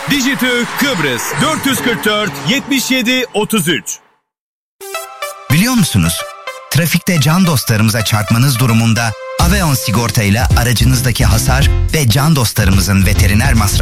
Dijitürk Kıbrıs 444 77 33. Biliyor musunuz? Trafikte can dostlarımıza çarpmanız durumunda Aveon sigorta ile aracınızdaki hasar ve can dostlarımızın veteriner masrafı